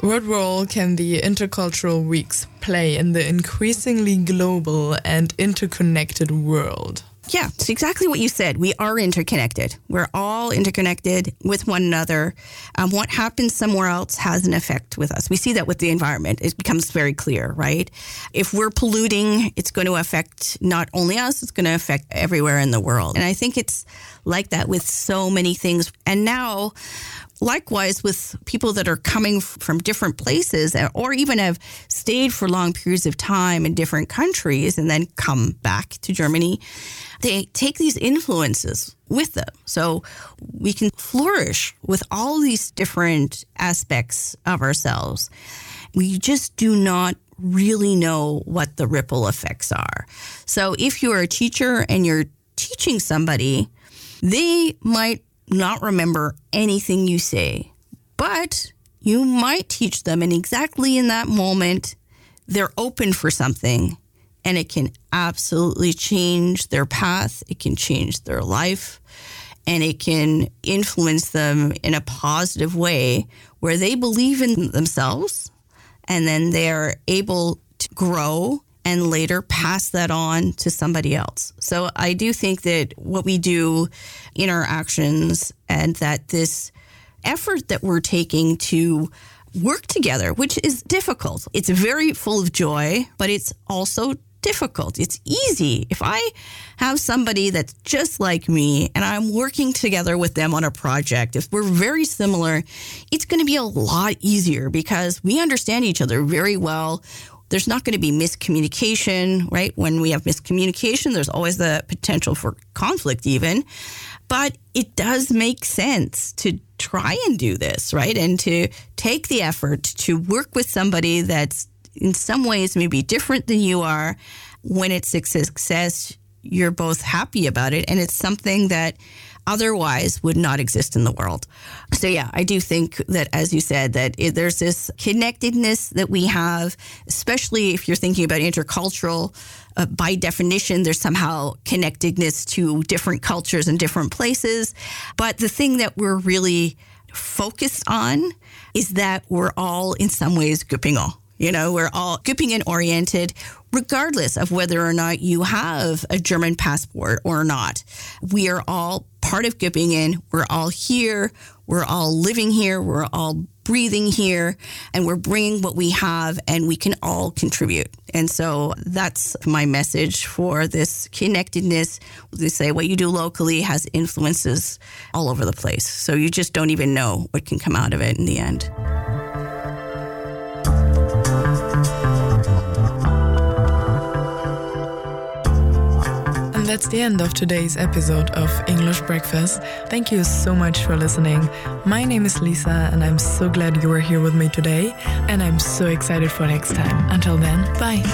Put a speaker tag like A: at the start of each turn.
A: What role can the intercultural weeks play in the increasingly global and interconnected world?
B: Yeah, it's exactly what you said. We are interconnected. We're all interconnected with one another. What happens somewhere else has an effect with us. We see that with the environment. It becomes very clear, right? If we're polluting, it's going to affect not only us, it's going to affect everywhere in the world. And I think it's like that with so many things. And now, likewise, with people that are coming from different places or even have stayed for long periods of time in different countries and then come back to Germany, they take these influences with them. So we can flourish with all these different aspects of ourselves. We just do not really know what the ripple effects are. So if you're a teacher and you're teaching somebody, they might not remember anything you say, but you might teach them, and exactly in that moment, they're open for something, and it can absolutely change their path. It can change their life, and it can influence them in a positive way where they believe in themselves, and then they're able to grow and later pass that on to somebody else. So I do think that what we do in our actions and that this effort that we're taking to work together, which is difficult. It's very full of joy, but it's also difficult. It's easy. If I have somebody that's just like me and I'm working together with them on a project, if we're very similar, it's going to be a lot easier because we understand each other very well. There's not going to be miscommunication, right? When we have miscommunication, there's always the potential for conflict even. But it does make sense to try and do this, right? And to take the effort to work with somebody that's in some ways maybe different than you are. When it's a success, you're both happy about it. And it's something that otherwise would not exist in the world. So yeah, I do think that, as you said, that there's this connectedness that we have, especially if you're thinking about intercultural. By definition, there's somehow connectedness to different cultures and different places. But the thing that we're really focused on is that we're all in some ways Göppingen. You know, we're all Göppingen oriented, regardless of whether or not you have a German passport or not. We are all part of Göppingen. We're all here. We're all living here. We're all breathing here. And we're bringing what we have, and we can all contribute. And so that's my message for this connectedness. They say what you do locally has influences all over the place. So you just don't even know what can come out of it in the end.
A: That's the end of today's episode of English Breakfast. Thank you so much for listening. My name is Lisa, and I'm so glad you were here with me today, and I'm so excited for next time. Until then, bye.